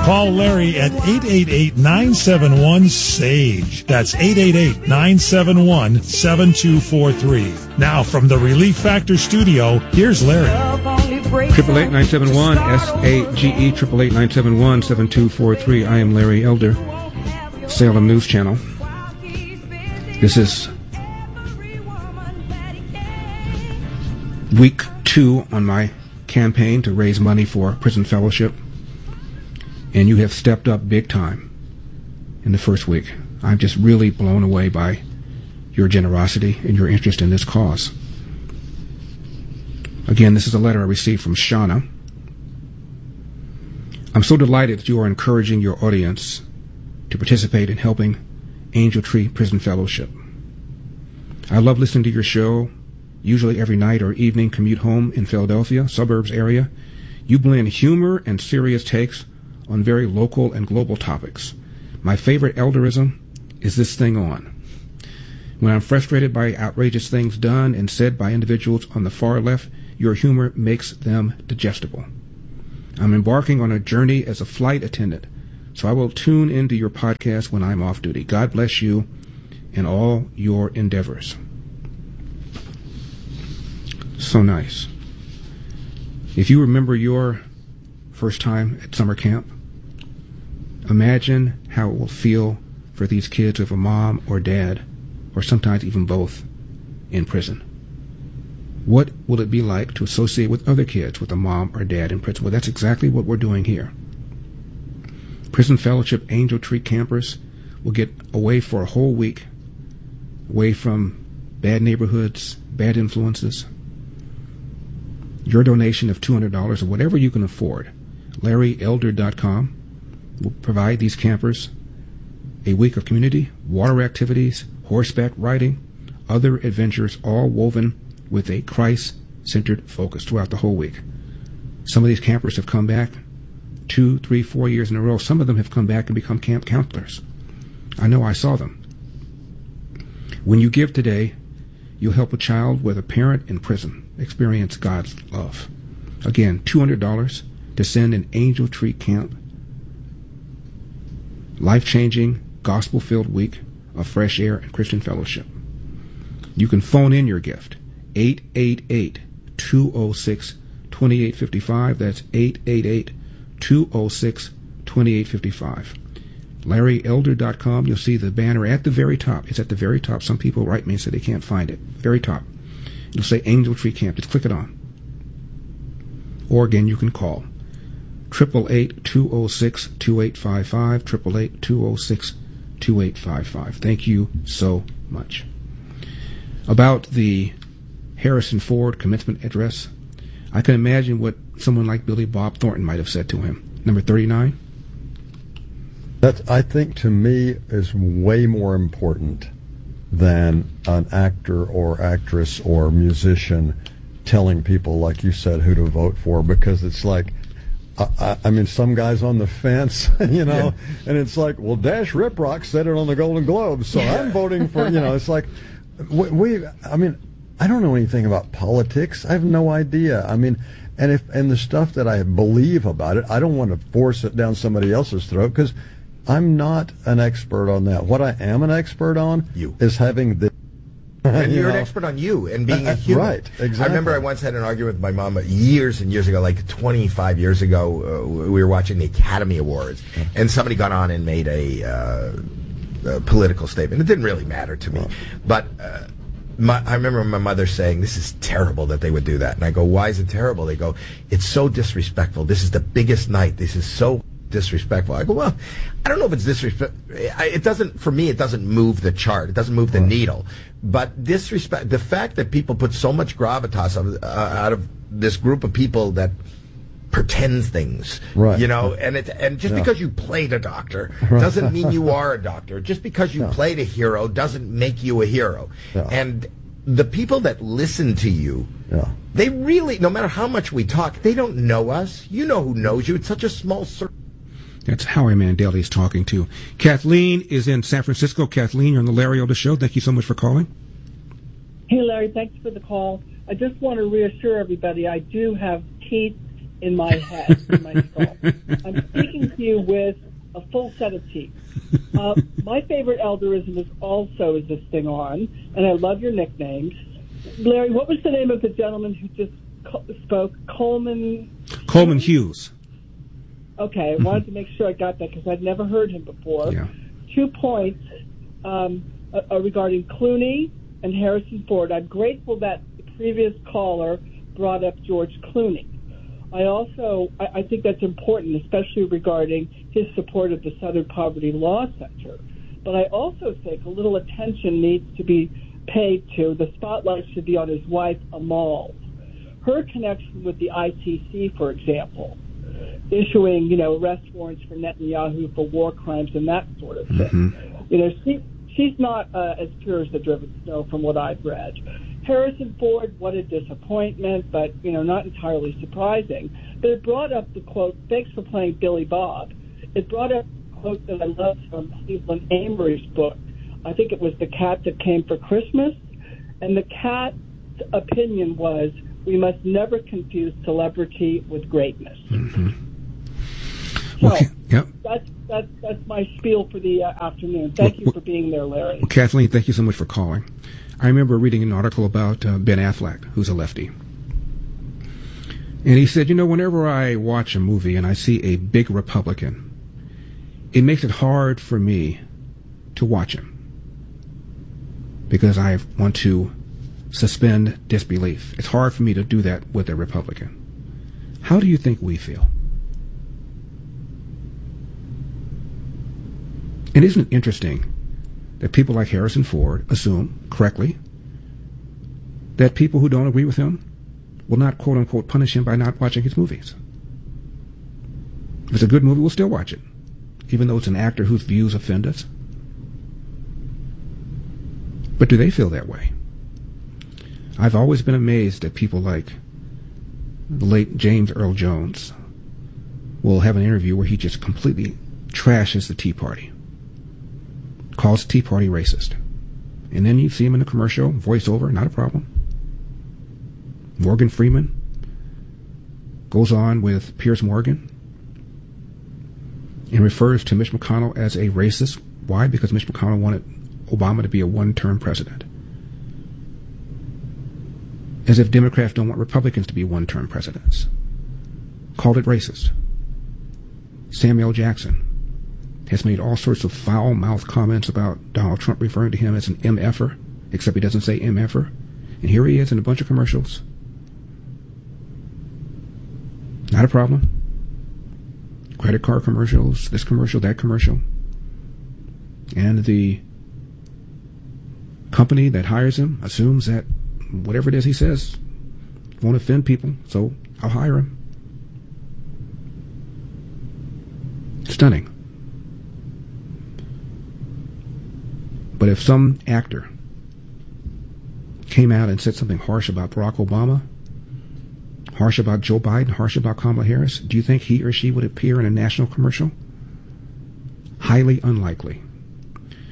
Call Larry at 888-971-SAGE. That's 888-971-7243. Now, from the Relief Factor studio, here's Larry. 888-971-SAGE, 888-971-7243. I am Larry Elder, Salem News Channel. This is week 2 on my campaign to raise money for Prison Fellowship, and you have stepped up big time in the first week. I'm just really blown away by your generosity and your interest in this cause. Again, this is a letter I received from Shauna. I'm so delighted that you are encouraging your audience to participate in helping Angel Tree Prison Fellowship. I love listening to your show, usually every night or evening commute home in Philadelphia, suburbs area. You blend humor and serious takes on very local and global topics. My favorite elderism is this thing on. When I'm frustrated by outrageous things done and said by individuals on the far left, your humor makes them digestible. I'm embarking on a journey as a flight attendant, so I will tune into your podcast when I'm off duty. God bless you and all your endeavors. So nice. If you remember your first time at summer camp, imagine how it will feel for these kids with a mom or dad, or sometimes even both, in prison. What will it be like to associate with other kids with a mom or dad in prison? Well, that's exactly what we're doing here. Prison Fellowship Angel Tree campers will get away for a whole week, away from bad neighborhoods, bad influences. Your donation of $200 or whatever you can afford, LarryElder.com, will provide these campers a week of community, water activities, horseback riding, other adventures, all woven with a Christ-centered focus throughout the whole week. Some of these campers have come back 2, 3, 4 years in a row. Some of them have come back and become camp counselors. I know, I saw them. When you give today, you'll help a child with a parent in prison experience God's love. Again, $200 to send an Angel Tree Camp life-changing, gospel-filled week of fresh air and Christian fellowship. You can phone in your gift, 888-206-2855. That's 888-206-2855. LarryElder.com. You'll see the banner at the very top. It's at the very top. Some people write me and say they can't find it. Very top. It'll say Angel Tree Camp. Just click it on. Or again, you can call 888-206-2855, 888-206-2855. Thank you so much. About the Harrison Ford commencement address, I can imagine what someone like Billy Bob Thornton might have said to him. Number 39. That, I think, to me, is way more important than an actor or actress or musician telling people, like you said, who to vote for, because it's like, I mean, some guy's on the fence, you know, and it's like, well, Dash Riprock said it on the Golden Globes, so I'm voting for, you know, it's like, I mean, I don't know anything about politics. I have no idea. I mean, and the stuff that I believe about it, I don't want to force it down somebody else's throat, because I'm not an expert on that. What I am an expert on is having the... And you're an expert on you and being a human. Right, exactly. I remember I once had an argument with my mom years and years ago, like 25 years ago. We were watching the Academy Awards, and somebody got on and made a political statement. It didn't really matter to me. But I remember my mother saying, "This is terrible that they would do that." And I go, "Why is it terrible?" They go, "It's so disrespectful. This is the biggest night. This is so disrespectful." I go, "Well, I don't know if it's disrespectful. It doesn't, for me, it doesn't move the chart. It doesn't move the needle. But disrespect, the fact that people put so much gravitas out of this group of people that pretends things, you know, and just because you played a doctor doesn't mean you are a doctor. Just because you played a hero doesn't make you a hero. And the people that listen to you, they really, no matter how much we talk, they don't know us. You know who knows you. It's such a small circle." That's Howie Mandel he's talking to. Kathleen is in San Francisco. Kathleen, you're on the Larry Elder Show. Thank you so much for calling. Hey, Larry, thanks for the call. I just want to reassure everybody I do have teeth in my head, in my skull. I'm speaking to you with a full set of teeth. My favorite elderism is also Is This Thing On? And I love your nicknames. Larry, what was the name of the gentleman who just spoke? Coleman Hughes. Okay, I wanted to make sure I got that because I'd never heard him before. Yeah. 2 points regarding Clooney and Harrison Ford. I'm grateful that the previous caller brought up George Clooney. I think that's important, especially regarding his support of the Southern Poverty Law Center. But I also think a little attention needs to be paid to, the spotlight should be on his wife, Amal. Her connection with the ICC, for example, issuing, arrest warrants for Netanyahu for war crimes and that sort of thing. Mm-hmm. She's not as pure as the driven snow from what I've read. Harrison Ford, what a disappointment, but, not entirely surprising. But it brought up the quote, thanks for playing Billy Bob. It brought up a quote that I love from Cleveland Amory's book. I think it was The Cat That Came for Christmas. And the cat's opinion was, we must never confuse celebrity with greatness. Mm-hmm. So, okay. Yep. That's my spiel for the afternoon. Thank you for being there, Larry. Well, Kathleen, thank you so much for calling. I remember reading an article about Ben Affleck, who's a lefty. And he said, whenever I watch a movie and I see a big Republican, it makes it hard for me to watch him because I want to suspend disbelief. It's hard for me to do that with a Republican. How do you think we feel? And isn't it interesting that people like Harrison Ford assume, correctly, that people who don't agree with him will not, quote-unquote, punish him by not watching his movies? If it's a good movie, we'll still watch it, even though it's an actor whose views offend us. But do they feel that way? I've always been amazed at people like the late James Earl Jones will have an interview where he just completely trashes the Tea Party, calls the Tea Party racist. And then you see him in a commercial, voiceover, not a problem. Morgan Freeman goes on with Piers Morgan and refers to Mitch McConnell as a racist. Why? Because Mitch McConnell wanted Obama to be a one-term president. As if Democrats don't want Republicans to be one-term presidents. Called it racist. Samuel Jackson has made all sorts of foul-mouthed comments about Donald Trump, referring to him as an MFer, except he doesn't say MFer. And here he is in a bunch of commercials. Not a problem. Credit card commercials, this commercial, that commercial. And the company that hires him assumes that whatever it is he says won't offend people, so I'll hire him. Stunning. But if some actor came out and said something harsh about Barack Obama, harsh about Joe Biden, harsh about Kamala Harris, do you think he or she would appear in a national commercial? Highly unlikely.